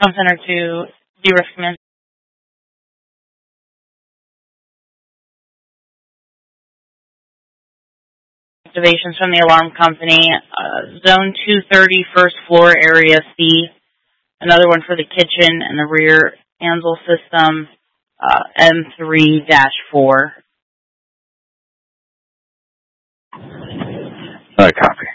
Home Center to de-risk command. Activations from the alarm company. Zone 230, first floor, area C. Another one for the kitchen and the rear Ansel system, M3-4. Copy.